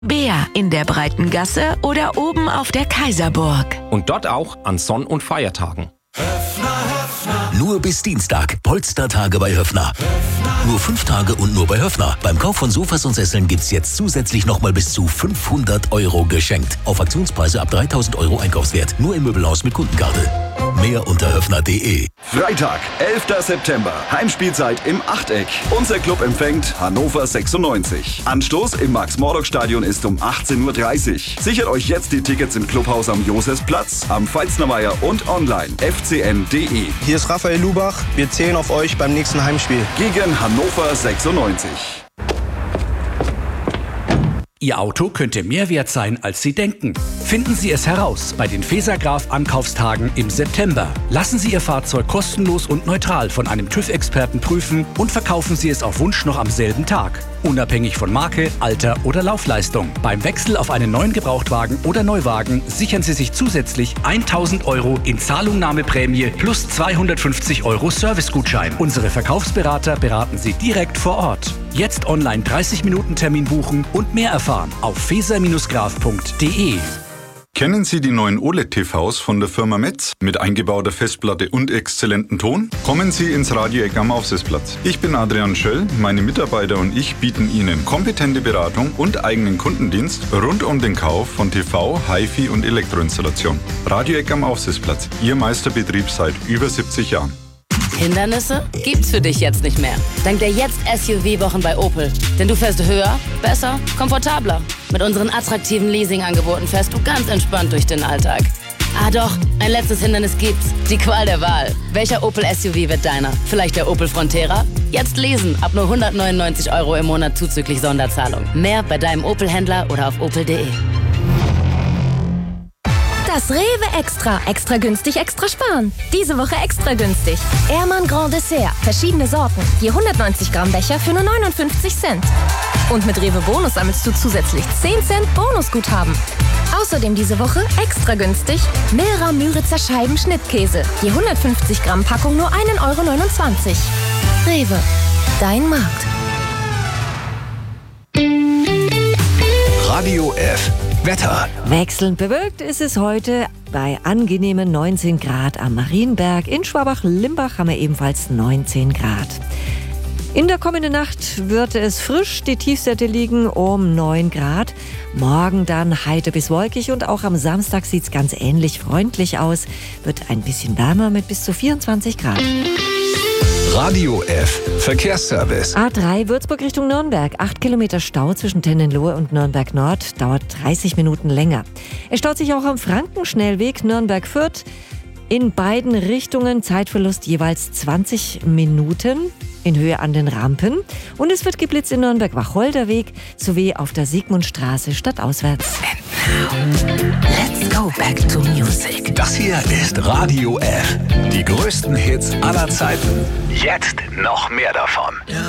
Bär in der Breitengasse oder oben auf der Kaiserburg. Und dort auch an Sonn- und Feiertagen. Nur bis Dienstag. Polstertage bei Höffner. Nur 5 Tage und nur bei Höffner. Beim Kauf von Sofas und Sesseln gibt's jetzt zusätzlich nochmal bis zu 500 € geschenkt. Auf Aktionspreise ab 3.000 € Einkaufswert. Nur im Möbelhaus mit Kundenkarte. Mehr unter höffner.de. Freitag, 11. September. Heimspielzeit im Achteck. Unser Club empfängt Hannover 96. Anstoß im Max-Morlock-Stadion ist um 18:30 Uhr. Sichert euch jetzt die Tickets im Clubhaus am Josefsplatz, am Pfalznerweiher und online fcn.de. Hier ist Raphael Lubach. Wir zählen auf euch beim nächsten Heimspiel. Gegen Hannover 96. Ihr Auto könnte mehr wert sein, als Sie denken. Finden Sie es heraus bei den Fesergraf Ankaufstagen im September. Lassen Sie Ihr Fahrzeug kostenlos und neutral von einem TÜV-Experten prüfen und verkaufen Sie es auf Wunsch noch am selben Tag. Unabhängig von Marke, Alter oder Laufleistung. Beim Wechsel auf einen neuen Gebrauchtwagen oder Neuwagen sichern Sie sich zusätzlich 1.000 € in Zahlungnahmeprämie plus 250 € Servicegutschein. Unsere Verkaufsberater beraten Sie direkt vor Ort. Jetzt online 30 Minuten Termin buchen und mehr erfahren auf feser-graf.de. Kennen Sie die neuen OLED-TVs von der Firma Metz mit eingebauter Festplatte und exzellentem Ton? Kommen Sie ins Radio Eck am Aufsitzplatz. Ich bin Adrian Schöll, meine Mitarbeiter und ich bieten Ihnen kompetente Beratung und eigenen Kundendienst rund um den Kauf von TV, HiFi und Elektroinstallation. Radio Eck am Aufsitzplatz, Ihr Meisterbetrieb seit über 70 Jahren. Hindernisse gibt's für dich jetzt nicht mehr. Dank der Jetzt-SUV-Wochen bei Opel. Denn du fährst höher, besser, komfortabler. Mit unseren attraktiven Leasing-Angeboten fährst du ganz entspannt durch den Alltag. Ah doch, ein letztes Hindernis gibt's. Die Qual der Wahl. Welcher Opel-SUV wird deiner? Vielleicht der Opel Frontera? Jetzt leasen. Ab nur 199 € im Monat zuzüglich Sonderzahlung. Mehr bei deinem Opel-Händler oder auf opel.de. Das Rewe Extra. Extra günstig, extra sparen. Diese Woche extra günstig. Ehrmann Grand Dessert. Verschiedene Sorten. Je 190 Gramm Becher für nur 59 Cent. Und mit Rewe Bonus sammelst du zusätzlich 10 Cent Bonusguthaben. Außerdem diese Woche extra günstig Milra Müritzer Scheiben Schnittkäse. Je 150 Gramm Packung nur 1,29 €. Rewe. Dein Markt. Radio F. Wetter. Wechselnd bewölkt ist es heute bei angenehmen 19 Grad am Marienberg. In Schwabach-Limbach haben wir ebenfalls 19 Grad. In der kommenden Nacht wird es frisch. Die Tiefstwerte liegen um 9 Grad. Morgen dann heiter bis wolkig und auch am Samstag sieht es ganz ähnlich freundlich aus. Wird ein bisschen wärmer mit bis zu 24 Grad. Radio F. Verkehrsservice. A3 Würzburg Richtung Nürnberg. 8 Kilometer Stau zwischen Tennenlohe und Nürnberg Nord. Dauert 30 Minuten länger. Es staut sich auch am Frankenschnellweg Nürnberg-Fürth. In beiden Richtungen Zeitverlust jeweils 20 Minuten in Höhe an den Rampen. Und es wird geblitzt in Nürnberg-Wacholderweg sowie auf der Sigmundstraße stadtauswärts. Let's go back to music. Das hier ist Radio F. Die größten Hits aller Zeiten. Jetzt noch mehr davon.